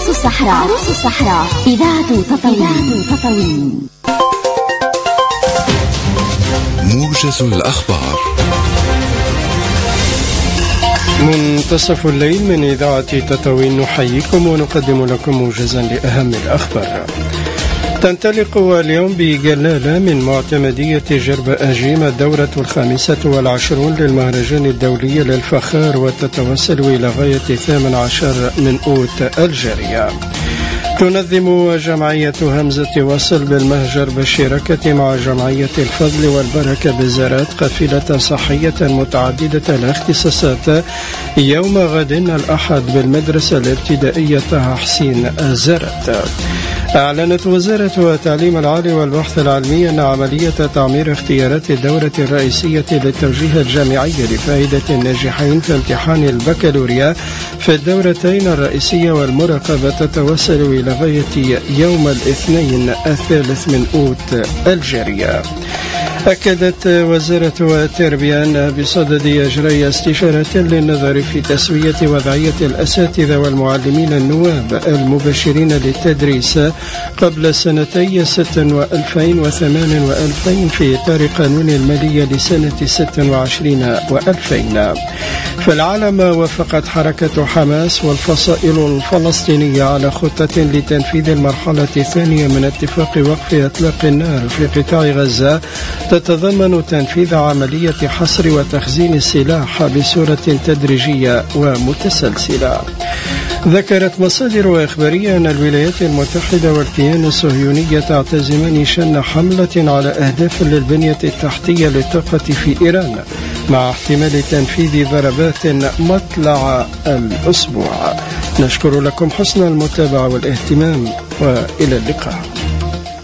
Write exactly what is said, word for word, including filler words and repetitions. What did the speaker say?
عروس الصحراء. عروس الصحراء إذاعة تطاوين. موجز الأخبار. منتصف الليل من إذاعة تطاوين نحييكم ونقدم لكم موجزا لأهم الأخبار. تنطلق اليوم بجلالة من معتمدية جرب أجيم الدورة الخامسة والعشرون للمهرجان الدولي للفخار، وتتوصل إلى غاية الثامن عشر من أوت الجارية. تنظم جمعية همزة وصل بالمهجر بالشراكة مع جمعية الفضل والبركة بالزارات قافلة صحية متعددة الاختصاصات يوم غد الأحد بالمدرسة الابتدائية طه حسين زارات. أعلنت وزارة التعليم العالي والبحث العلمي أن عملية تعمير اختيارات الدورة الرئيسية للتوجيه الجامعي لفائدة الناجحين في امتحان البكالوريا في الدورتين الرئيسية والمراقبة تتوصل إلى غاية يوم الاثنين الثالث من أوت الجارية. أكدت وزارة التربية أن بصدد إجراء استشارات للنظر في تسوية وضعية الأساتذة والمعلمين النواب المبشرين للتدريس قبل سنتي ست وألفين وثمان وألفين في إطار قانون المالية لسنة ست وعشرين وألفين. في العالم، وافقت حركة حماس والفصائل الفلسطينية على خطة لتنفيذ المرحلة الثانية من اتفاق وقف إطلاق النار في قطاع غزة تتضمن تنفيذ عملية حصر وتخزين السلاح بصورة تدريجية ومتسلسلة. ذكرت مصادر إخبارية أن الولايات المتحدة والكيان الصهيوني تعتزمان شن حملة على أهداف للبنية التحتية للطاقة في إيران مع احتمال تنفيذ ضربات مطلع الأسبوع. نشكر لكم حسن المتابعة والاهتمام، وإلى اللقاء.